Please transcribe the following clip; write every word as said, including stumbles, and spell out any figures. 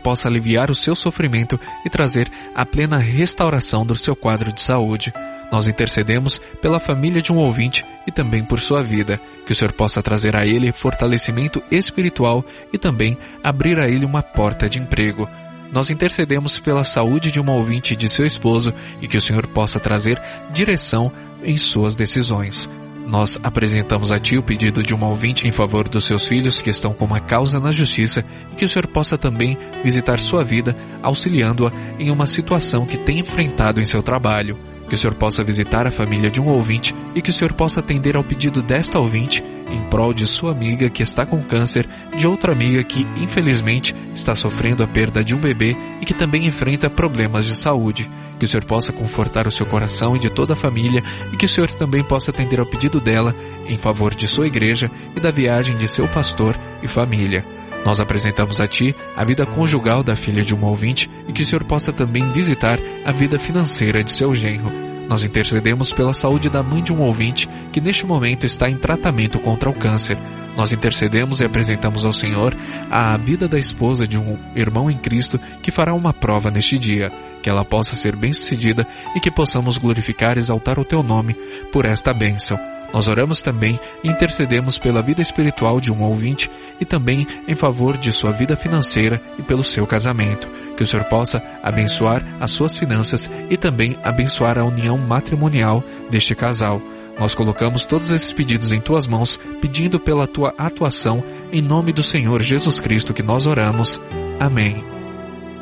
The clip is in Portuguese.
possa aliviar o seu sofrimento e trazer a plena restauração do seu quadro de saúde. Nós intercedemos pela família de um ouvinte e também por sua vida, que o Senhor possa trazer a ele fortalecimento espiritual e também abrir a ele uma porta de emprego. Nós intercedemos pela saúde de uma ouvinte e de seu esposo e que o Senhor possa trazer direção em suas decisões. Nós apresentamos a Ti o pedido de uma ouvinte em favor dos seus filhos que estão com uma causa na justiça e que o Senhor possa também visitar sua vida, auxiliando-a em uma situação que tem enfrentado em seu trabalho. Que o Senhor possa visitar a família de um ouvinte e que o Senhor possa atender ao pedido desta ouvinte em prol de sua amiga que está com câncer, de outra amiga que, infelizmente, está sofrendo a perda de um bebê e que também enfrenta problemas de saúde. Que o Senhor possa confortar o seu coração e de toda a família e que o Senhor também possa atender ao pedido dela em favor de sua igreja e da viagem de seu pastor e família. Nós apresentamos a Ti a vida conjugal da filha de um ouvinte e que o Senhor possa também visitar a vida financeira de seu genro. Nós intercedemos pela saúde da mãe de um ouvinte que neste momento está em tratamento contra o câncer. Nós intercedemos e apresentamos ao Senhor a vida da esposa de um irmão em Cristo que fará uma prova neste dia. Que ela possa ser bem-sucedida e que possamos glorificar e exaltar o Teu nome por esta bênção. Nós oramos também e intercedemos pela vida espiritual de um ouvinte e também em favor de sua vida financeira e pelo seu casamento. Que o Senhor possa abençoar as suas finanças e também abençoar a união matrimonial deste casal. Nós colocamos todos esses pedidos em Tuas mãos, pedindo pela Tua atuação, em nome do Senhor Jesus Cristo que nós oramos. Amém.